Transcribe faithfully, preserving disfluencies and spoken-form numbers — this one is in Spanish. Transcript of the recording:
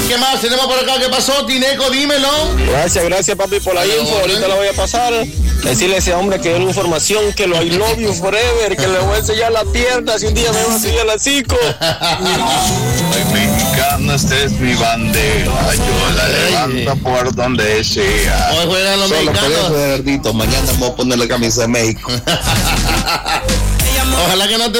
¿Qué más tenemos por acá? ¿Qué pasó, Tineco? Dímelo. Gracias, gracias, papi, por la Ay, info. no, Ahorita no. la voy a pasar. Decirle a ese hombre que dé la información, que lo I love you forever, que le voy a enseñar la pierna si un día me va a enseñar la cico. Soy mexicano, esta es mi bandera. Yo la levanto por donde sea. Hoy juegan los Solo por mexicanos. eso, Edardito. Mañana me voy a poner la camisa de México. Ojalá que no te